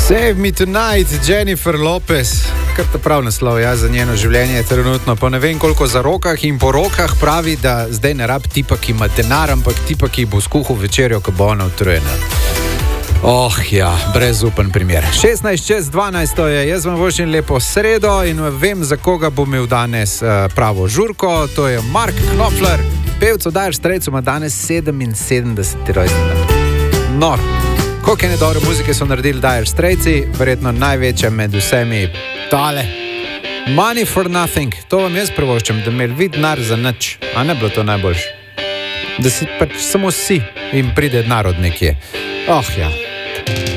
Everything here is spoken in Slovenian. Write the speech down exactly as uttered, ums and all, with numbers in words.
Save Me Tonight, Jennifer Lopez. Kar ta prav naslov, ja, za njeno življenje je trenutno. Po ne vem koliko za rokah in po rokah pravi, da zdaj ne rab tipa, ki ima denar, ampak tipa, ki bo skuhal večerjo, ko bo ona utrujena. Oh ja, brezupen primer. šestnajst čez dvanajst je, jaz vam vošim lepo sredo in vem, za koga bom imel danes uh, pravo žurko. To je Mark Knopfler, pevcu Dire Straits, ima danes sedeminsedemdeseti rojstni dan. Nor. Koliko ene dobre muzike so naredili Dire Straitsi, verjetno največja med vsemi tale. Money for Nothing, to vam jaz privoščam, da imeli vid denar za nič, a ne bilo to najboljše. Da si pač samo si in pride narod nekje. Oh ja.